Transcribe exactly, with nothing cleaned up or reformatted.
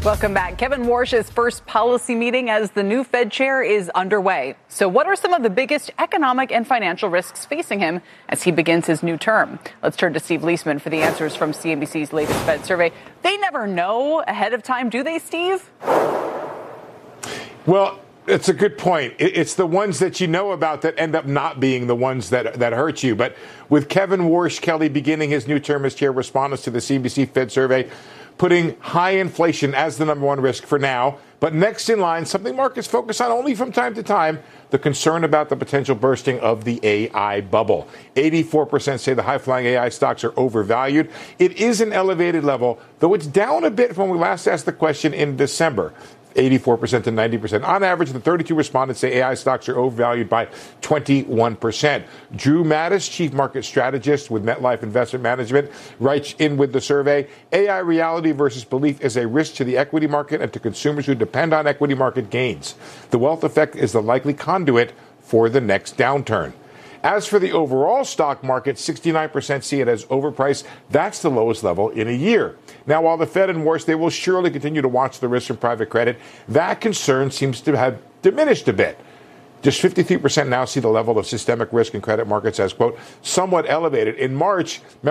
Welcome back. Kevin Warsh's first policy meeting as the new Fed chair is underway. So what are some of the biggest economic and financial risks facing him as he begins his new term? Let's turn to Steve Leisman for the answers from C N B C's latest Fed survey. They never know ahead of time, do they, Steve? Well, it's a good point. It's the ones that you know about that end up not being the ones that that hurt you. But with Kevin Warsh Kelly beginning his new term as chair, respondents to the C N B C Fed survey putting high inflation as the number one risk for now. But next in line, something markets focus on only from time to time, the concern about the potential bursting of the A I bubble. eighty-four percent say the high-flying A I stocks are overvalued. It is an elevated level, though it's down a bit from when we last asked the question in December. eighty-four percent to ninety percent. On average, the thirty-two respondents say A I stocks are overvalued by twenty-one percent. Drew Mattis, chief market strategist with MetLife Investment Management, writes in with the survey, A I reality versus belief is a risk to the equity market and to consumers who depend on equity market gains. The wealth effect is the likely conduit for the next downturn. As for the overall stock market, sixty-nine percent see it as overpriced. That's the lowest level in a year. Now, while the Fed and worse, they will surely continue to watch the risk from private credit. That concern seems to have diminished a bit. Just fifty-three percent now see the level of systemic risk in credit markets as, quote, somewhat elevated. In March,